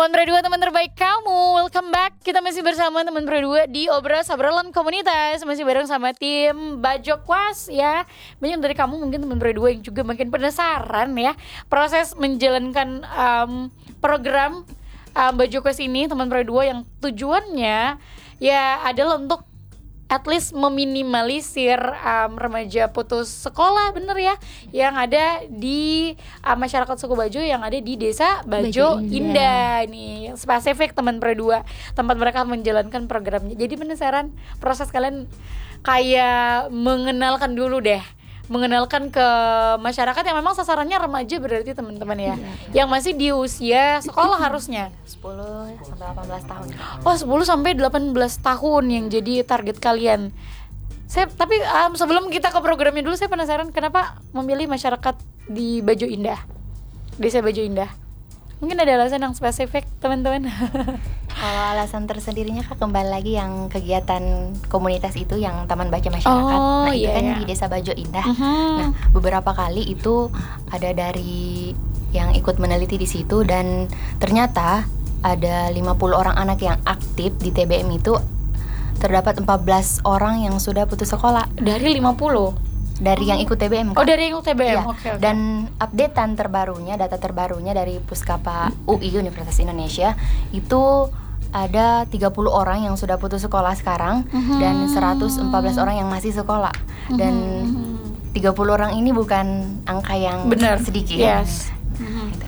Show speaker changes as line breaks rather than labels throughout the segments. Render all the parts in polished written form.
Teman berdua, teman terbaik kamu, welcome back. Kita masih bersama teman berdua di obrolan komunitas. Masih bareng sama tim Bajokwas ya. Banyak dari kamu mungkin teman berdua yang juga makin penasaran ya proses menjalankan program Bajokwas ini, teman berdua, yang tujuannya ya adalah untuk at least meminimalisir remaja putus sekolah, bener ya, yang ada di masyarakat suku Bajo yang ada di desa Bajo Indah nih, spesifik teman berdua, tempat mereka menjalankan programnya. Jadi penasaran proses kalian kayak mengenalkan dulu deh, mengenalkan ke masyarakat yang memang sasarannya remaja berarti teman-teman ya, yang masih di usia sekolah harusnya
10 sampai 18 tahun.
Oh, 10 sampai 18 tahun yang jadi target kalian. Tapi sebelum kita ke programnya dulu, saya penasaran kenapa memilih masyarakat di Bajo Indah, desa Bajo Indah. Mungkin ada alasan yang spesifik teman-teman.
Kalau alasan tersendirinya Kak, kembali lagi yang kegiatan komunitas itu yang Taman Baca Masyarakat. Nah itu kan di desa Bajo Indah. Nah beberapa kali itu ada dari yang ikut meneliti di situ, dan ternyata ada 50 orang anak yang aktif di TBM itu, terdapat 14 orang yang sudah putus sekolah.
Dari 50?
Dari yang ikut TBM Kak.
Oh, dari yang ikut TBM,
iya.
Okay.
Dan updatean terbarunya, data terbarunya dari Puskapa UI Universitas Indonesia, itu ada 30 orang yang sudah putus sekolah sekarang, dan 114 orang yang masih sekolah. Dan 30 orang ini bukan angka yang sedikit.
Yes.
Gitu.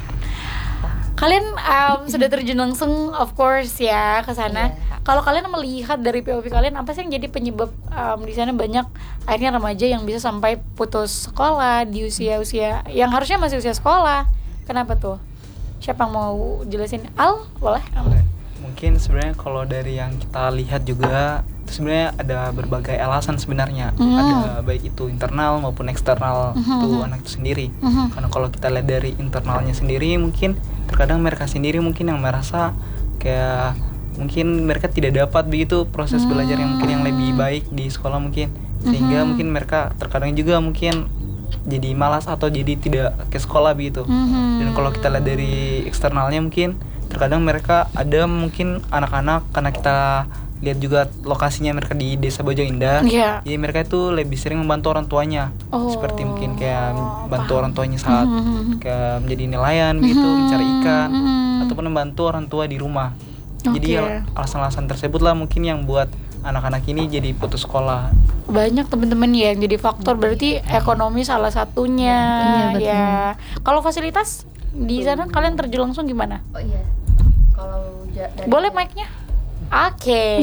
Kalian sudah terjun langsung of course ya ke sana.
Iya.
Kalau kalian melihat dari POV kalian, apa sih yang jadi penyebab di sana banyak akhirnya remaja yang bisa sampai putus sekolah di usia-usia yang harusnya masih usia sekolah? Kenapa tuh? Siapa yang mau jelasin? Al, boleh?
Mungkin sebenarnya kalau dari yang kita lihat juga sebenarnya ada berbagai alasan sebenarnya. Ada baik itu internal maupun eksternal tuh anak itu sendiri. Karena kalau kita lihat dari internalnya sendiri, mungkin terkadang mereka sendiri mungkin yang merasa kayak mungkin mereka tidak dapat begitu proses belajar yang mungkin yang lebih baik di sekolah mungkin, sehingga mungkin mereka terkadang juga mungkin jadi malas atau jadi tidak ke sekolah begitu. Dan kalau kita lihat dari eksternalnya, mungkin terkadang mereka ada mungkin anak-anak, karena kita lihat juga lokasinya mereka di desa Bajo Indah, jadi mereka itu lebih sering membantu orang tuanya, seperti mungkin kayak bantu orang tuanya saat kayak menjadi nelayan gitu, mencari ikan, ataupun membantu orang tua di rumah. Jadi alasan-alasan tersebut lah mungkin yang buat anak-anak ini jadi putus sekolah.
Banyak teman-teman ya yang jadi faktor, berarti ekonomi salah satunya. Ya. Kalau fasilitas di sana kalian terjun langsung gimana?
Oh iya. Kalau
boleh mic-nya? Oke.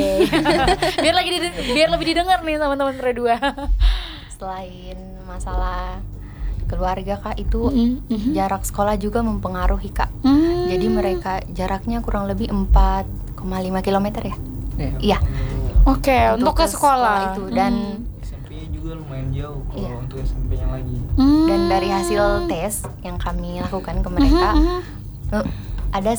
biar lebih didengar nih teman-teman berdua.
Selain masalah keluarga Kak, itu jarak sekolah juga mempengaruhi Kak. Jadi mereka jaraknya kurang lebih 4,5 km ya. Iya.
Oke, untuk ke sekolah
itu. Dan
SMP juga lumayan jauh kalau untuk SMP-nya lagi.
Dan dari hasil tes yang kami lakukan ke mereka, ada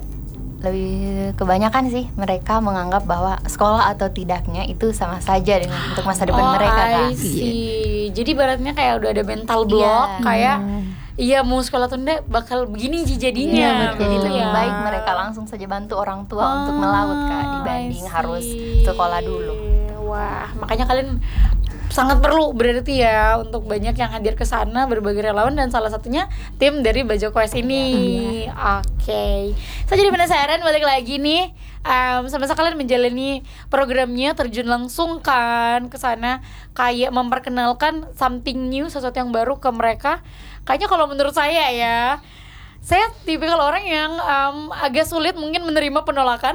lebih kebanyakan sih mereka menganggap bahwa sekolah atau tidaknya itu sama saja dengan untuk masa depan mereka Kak.
Jadi baratnya kayak udah ada mental block, kayak iya mau sekolah tuh enggak bakal begini jadinya.
Jadi lebih baik mereka langsung saja bantu orang tua untuk melaut Kak, dibanding harus sekolah dulu.
Wah, makanya kalian sangat perlu berarti ya untuk banyak yang hadir ke sana, berbagai relawan, dan salah satunya tim dari Bajokwas ini. Oke. Saya jadi penasaran, balik lagi nih, sama kalian menjalani programnya, terjun langsung kan ke sana, kayak memperkenalkan something new, sesuatu yang baru ke mereka. Kayaknya kalau menurut saya ya, saya tipikal orang yang agak sulit mungkin menerima penolakan.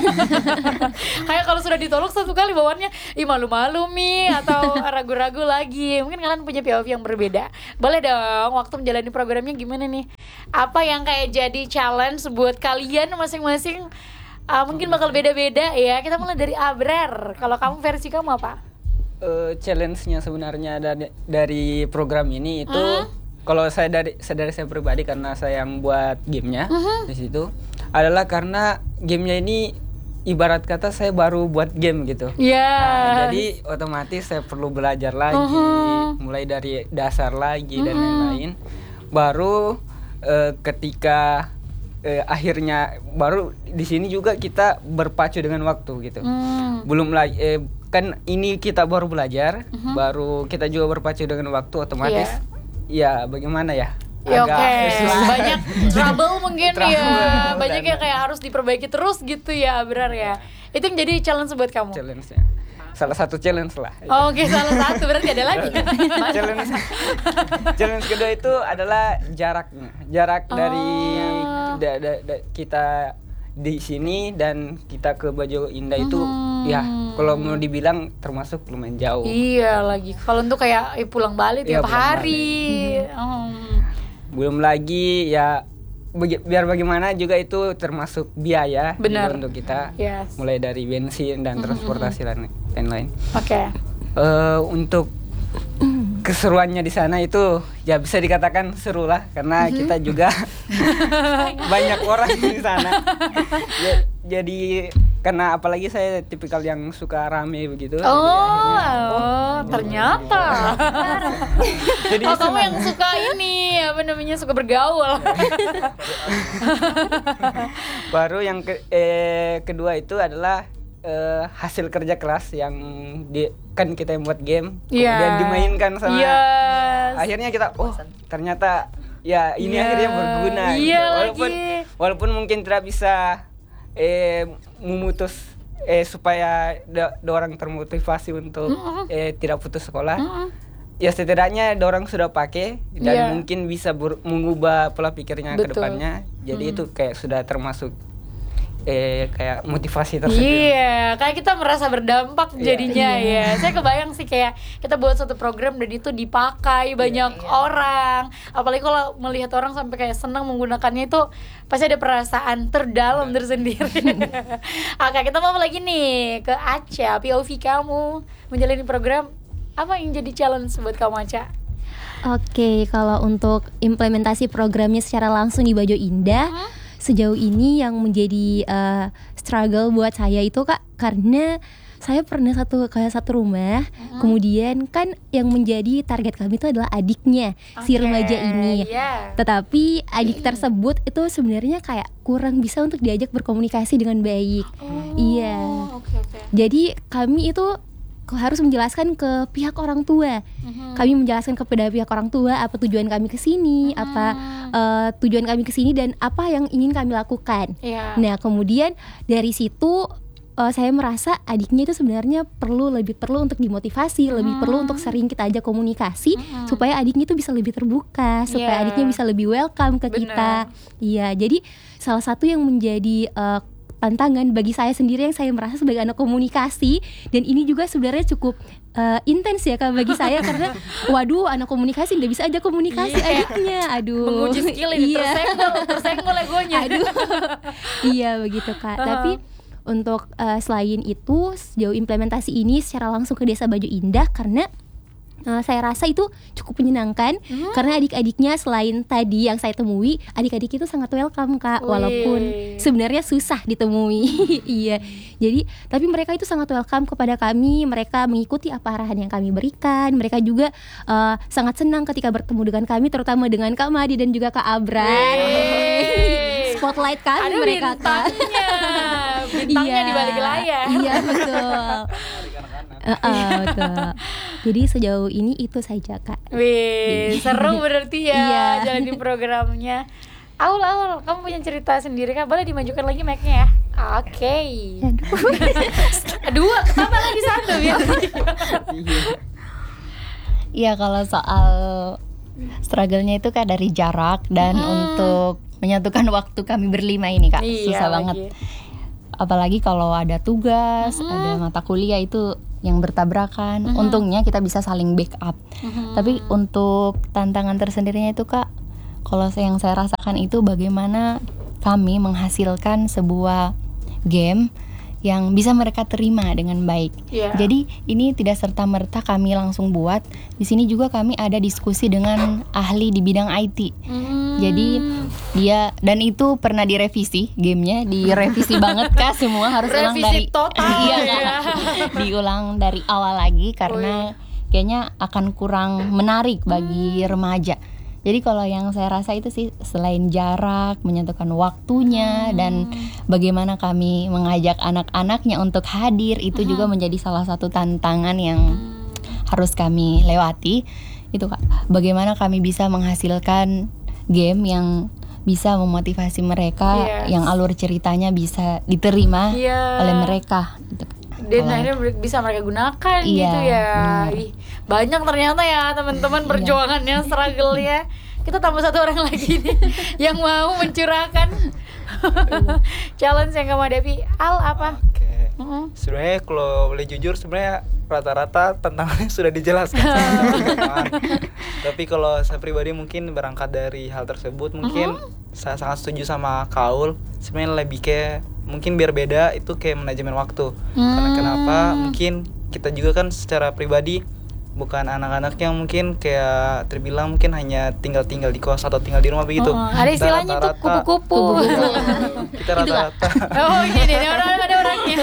Kayak kalau sudah ditolak satu kali bawaannya, malu-malu Mi, atau ragu-ragu lagi. Mungkin kalian punya POV yang berbeda. Boleh dong, waktu menjalani programnya gimana nih? Apa yang kayak jadi challenge buat kalian masing-masing? Mungkin bakal beda-beda ya. Kita mulai dari Abrar. Kalau kamu, versi kamu apa?
Challenge-nya sebenarnya dari program ini itu, kalau dari saya pribadi, karena saya yang buat gamenya di situ, adalah karena gamenya ini ibarat kata saya baru buat game gitu. Nah, jadi otomatis saya perlu belajar lagi, mulai dari dasar lagi dan lain-lain. Baru ketika akhirnya baru di sini juga kita berpacu dengan waktu gitu. Belum lagi kan ini kita baru belajar, baru kita juga berpacu dengan waktu otomatis. Ya bagaimana ya?
Ya oke, banyak trouble mungkin ya, banyak yang kayak harus diperbaiki terus gitu ya, benar ya. Itu yang jadi challenge buat kamu.
Challenge-nya. Salah satu challenge lah.
Oh, oke, salah satu berarti ada lagi.
Challenge kedua itu adalah jaraknya. Jarak dari kita di sini dan kita ke Bajo Indah itu ya kalau mau dibilang termasuk lumayan jauh.
Iya lagi. Kalau untuk kayak pulang balik tiap hari.
Belum lagi ya biar bagaimana juga itu termasuk biaya juga untuk kita. Mulai dari bensin dan transportasi dan lain-lain.
Oke.
Untuk keseruannya di sana itu ya bisa dikatakan seru lah karena kita juga banyak orang di sana. Jadi karena apalagi saya tipikal yang suka rame begitu.
Ternyata.
Jadi
kamu yang suka ini apa namanya suka bergaul.
Baru yang kedua itu adalah hasil kerja keras yang kan kita yang buat game kemudian dimainkan sama akhirnya kita ternyata ya ini akhirnya berguna gitu. Walaupun mungkin tidak bisa memutus supaya orang termotivasi untuk tidak putus sekolah. Ya setidaknya orang sudah pakai dan mungkin bisa mengubah pola pikirnya ke depannya. Jadi itu kayak sudah termasuk kayak motivasi tersendiri.
Iya, kayak kita merasa berdampak jadinya ya. Saya kebayang sih kayak kita buat satu program dan itu dipakai banyak orang. Apalagi kalau melihat orang sampai kayak senang menggunakannya itu pasti ada perasaan terdalam tersendiri. Oke, kita mau lagi nih ke Aca, POV kamu menjalani program apa yang jadi challenge buat kamu Aca?
Oke, kalau untuk implementasi programnya secara langsung di Bajo Indah sejauh ini yang menjadi struggle buat saya itu Kak, karena saya pernah satu rumah, kemudian kan yang menjadi target kami itu adalah adiknya si remaja ini. Tetapi adik tersebut itu sebenarnya kayak kurang bisa untuk diajak berkomunikasi dengan baik. Jadi kami itu harus menjelaskan ke pihak orang tua. Kami menjelaskan kepada pihak orang tua apa tujuan kami ke sini, tujuan kami ke sini dan apa yang ingin kami lakukan. Nah, kemudian dari situ saya merasa adiknya itu sebenarnya lebih perlu untuk dimotivasi, lebih perlu untuk sering kita ajak komunikasi supaya adiknya itu bisa lebih terbuka, supaya adiknya bisa lebih welcome ke kita. Iya, jadi salah satu yang menjadi tantangan bagi saya sendiri yang saya merasa sebagai anak komunikasi, dan ini juga sebenarnya cukup intens ya Kak bagi saya karena waduh anak komunikasi nggak bisa aja komunikasi adiknya,
menguji skill ini tersenggol egonya.
Iya begitu Kak. Tapi untuk selain itu sejauh implementasi ini secara langsung ke Desa Bajo Indah karena saya rasa itu cukup menyenangkan karena adik-adiknya selain tadi yang saya temui, adik-adik itu sangat welcome Kak, walaupun sebenarnya susah ditemui. Iya. Jadi tapi mereka itu sangat welcome kepada kami, mereka mengikuti apa arahan yang kami berikan. Mereka juga sangat senang ketika bertemu dengan kami, terutama dengan Kak Madi dan juga Kak Abran. Spotlight kami mereka Kak.
Bintangnya di balik layar.
Iya betul. Betul. Jadi sejauh ini itu saja Kak.
Wih, seru berarti ya jalani programnya. Aul, kamu punya cerita sendiri kan? Boleh dimajukan lagi mic-nya ya? Oke. Dua, tambah lagi satu ya.
Iya, kalau soal struggle-nya itu Kak dari jarak dan untuk menyatukan waktu kami berlima ini Kak, susah banget. Apalagi kalau ada tugas, ada mata kuliah itu yang bertabrakan. Untungnya kita bisa saling backup. Tapi untuk tantangan tersendirinya itu Kak, kalau yang saya rasakan itu bagaimana kami menghasilkan sebuah game yang bisa mereka terima dengan baik. Jadi ini tidak serta-merta kami langsung buat. Di sini juga kami ada diskusi dengan ahli di bidang IT. Jadi dia dan itu pernah direvisi gamenya, direvisi banget Kak, semua harus ulang dari
total.
Diulang dari awal lagi karena kayaknya akan kurang menarik bagi remaja. Jadi kalau yang saya rasa itu sih selain jarak, menyatukan waktunya dan bagaimana kami mengajak anak-anaknya untuk hadir, itu juga menjadi salah satu tantangan yang harus kami lewati. Itu Kak, bagaimana kami bisa menghasilkan game yang bisa memotivasi mereka, yang alur ceritanya bisa diterima oleh mereka gitu.
Dan akhirnya bisa mereka gunakan gitu ya. Ih, banyak ternyata ya teman-teman perjuangannya, struggle ya. Kita tambah satu orang lagi nih yang mau mencurahkan challenge yang kamu hadapi. Al, apa?
Oke. Sebenarnya kalau boleh jujur, sebenarnya rata-rata tantangannya sudah dijelaskan sama teman-teman. Tapi kalau saya pribadi mungkin berangkat dari hal tersebut, mungkin saya sangat setuju sama Kaul. Sebenarnya lebih kayak mungkin biar beda itu kayak manajemen waktu. Karena kenapa? Mungkin kita juga kan secara pribadi bukan anak-anak yang mungkin kayak terbilang mungkin hanya tinggal di kos atau tinggal di rumah begitu.
Ada istilahnya tuh kupu-kupu.
Kita rata-rata.
Oh ini ada orangnya.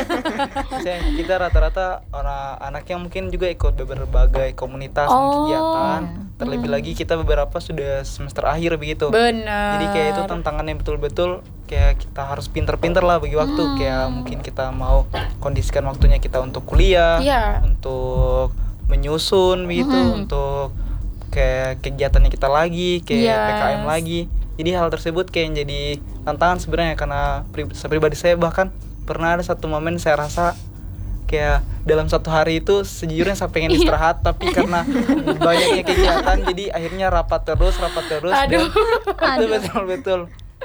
Kita rata-rata orang anak yang mungkin juga ikut berbagai komunitas dan kegiatan. Terlebih lagi kita beberapa sudah semester akhir begitu.
Benar.
Jadi kayak itu tantangan yang betul-betul kayak kita harus pinter-pinter lah bagi waktu. Kayak mungkin kita mau kondisikan waktunya kita untuk kuliah, untuk menyusun begitu, untuk kayak kegiatannya kita lagi, kayak PKM lagi. Jadi hal tersebut kayak jadi tantangan sebenarnya, karena pribadi saya bahkan pernah ada satu momen saya rasa kayak dalam satu hari itu sejujurnya saya pengen istirahat, tapi karena banyaknya kegiatan jadi akhirnya rapat terus.
Aduh.
Dan itu betul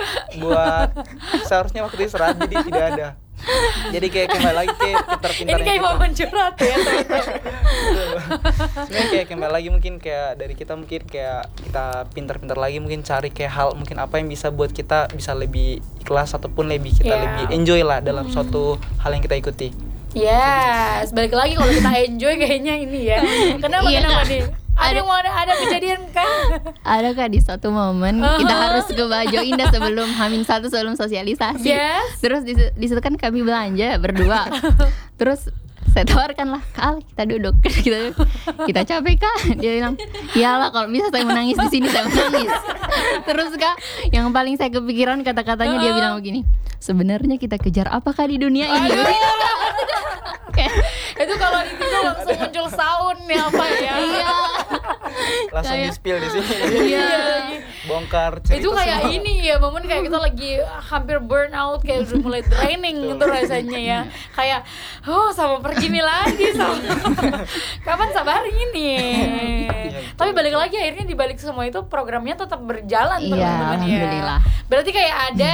buat seharusnya waktu istirahat jadi tidak ada. Jadi kayak kembali lagi kayak pintar-pintarnya
ini kayak
kita.
mau mencurhat ya teman-teman.
Sebenarnya kayak kembali lagi mungkin kayak dari kita mungkin kayak kita pintar-pintar lagi mungkin cari kayak hal mungkin apa yang bisa buat kita bisa lebih ikhlas ataupun lebih kita lebih enjoy lah dalam suatu hal yang kita ikuti.
Yes, balik lagi kalau kita enjoy kayaknya ini ya. Kenapa nih? Ada kejadian kan?
Ada Kak di suatu momen kita harus ke Bajo Indah sebelum H-1 sebelum sosialisasi. Terus di situ kan kami belanja berdua. Terus saya tawarkan lah, Kak, kita duduk. Kita capek Kak. Dia bilang, iyalah kalau bisa saya menangis di sini saya menangis. Terus Kak, yang paling saya kepikiran kata-katanya dia bilang begini, sebenarnya kita kejar apa Kak di dunia ini?
Itu kalau itu langsung muncul sound ya apa ya?
Langsung di-spill di sini. Bongkar cerita.
Itu kayak semua. Ini ya, momen kayak kita lagi hampir burn out, kayak udah mulai draining gitu rasanya ya. Kayak sama pergi nih lagi sama. Kapan sabar ini? Tapi balik lagi akhirnya di balik semua itu programnya tetap berjalan teman-teman ya.
Alhamdulillah.
Berarti kayak ada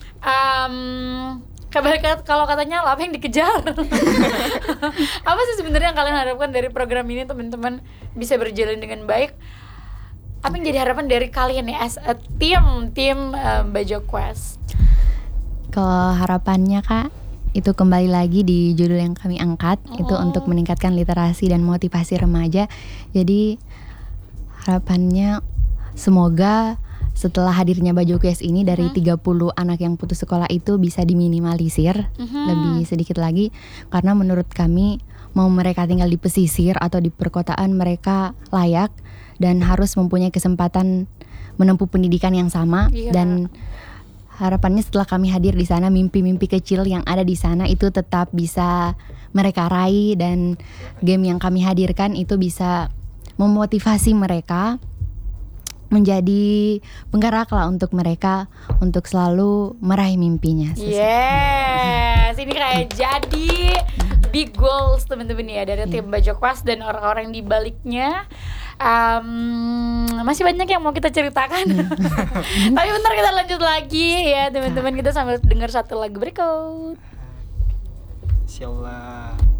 kalau katanya apa yang dikejar. Apa sih sebenarnya yang kalian harapkan dari program ini teman-teman bisa berjalan dengan baik? Apa yang jadi harapan dari kalian ya as a tim Bajo Quest?
Kalau harapannya Kak, itu kembali lagi di judul yang kami angkat, itu untuk meningkatkan literasi dan motivasi remaja. Jadi harapannya semoga setelah hadirnya Bajo Quest ini dari 30 anak yang putus sekolah itu bisa diminimalisir lebih sedikit lagi, karena menurut kami mau mereka tinggal di pesisir atau di perkotaan mereka layak dan harus mempunyai kesempatan menempuh pendidikan yang sama. Dan harapannya setelah kami hadir di sana, mimpi-mimpi kecil yang ada di sana itu tetap bisa mereka raih, dan game yang kami hadirkan itu bisa memotivasi mereka, menjadi penggerak lah untuk mereka untuk selalu meraih mimpinya.
Yes, ini kayak jadi big goals teman-teman ya dari tim Bajo Quest dan orang-orang di baliknya. Masih banyak yang mau kita ceritakan. Tapi bentar kita lanjut lagi ya teman-teman, kita sambil dengar satu lagu berikut.
Insyaallah.